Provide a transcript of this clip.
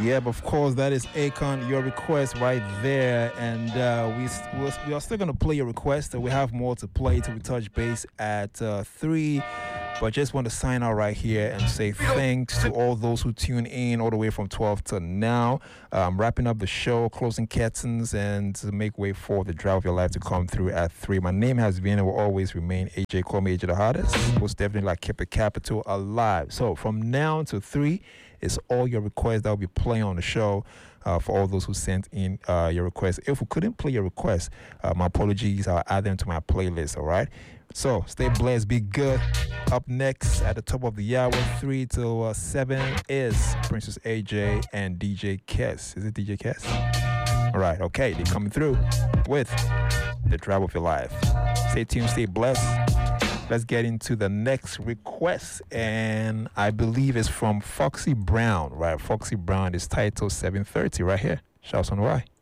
Yep, of course, that is Akon, your request right there. And we are still going to play your request. We have more to play till we touch base at 3. But just want to sign out right here and say thanks to all those who tune in all the way from 12 to now. Wrapping up the show, closing curtains, and to make way for the drive of your life to come through at 3. My name has been and will always remain AJ. Call me AJ the Hardest. Most definitely like keep it capital alive. So from now to 3 is all your requests that will be playing on the show. For all those who sent in your requests. If we couldn't play your requests, my apologies. I'll add them to my playlist, all right? So stay blessed, be good. Up next at the top of the hour, 3 to 7 is Princess AJ and DJ Kess. Is it DJ Kess? All right, okay, they're coming through with the drive of your life. Stay tuned, stay blessed. Let's get into the next request, and I believe it's from Foxy Brown, right? Foxy Brown is titled 730 right here. Shouts on why.